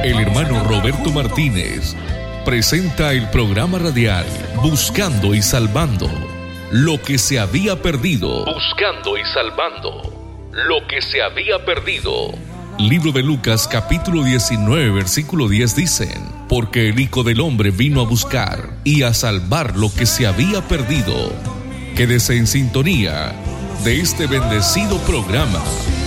El hermano Roberto Martínez presenta el programa radial Buscando y Salvando lo que se había perdido. Buscando y salvando lo que se había perdido. Libro de Lucas, capítulo 19, versículo 10 dicen: porque el Hijo del Hombre vino a buscar y a salvar lo que se había perdido. Quédese en sintonía de este bendecido programa.